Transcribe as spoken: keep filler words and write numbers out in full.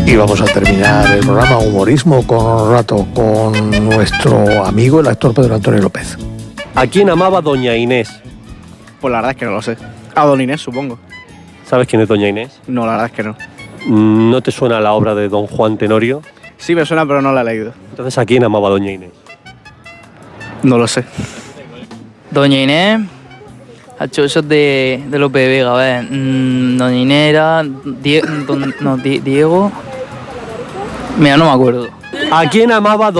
Y vamos a terminar el programa Humorismo con un rato con nuestro amigo, el actor Pedro Antonio López. ¿A quién amaba doña Inés? Pues la verdad es que no lo sé. A don Inés, supongo. ¿Sabes quién es doña Inés? No, la verdad es que no. ¿No te suena la obra de don Juan Tenorio? Sí me suena, pero no la he leído. Entonces, ¿a quién amaba doña Inés? No lo sé. Doña Inés, a chochos de, de Lope de Vega, a ver. Mmm, Doña Inés era Die- don- no, Di- Diego. Mira, no me acuerdo. ¿A quién amaba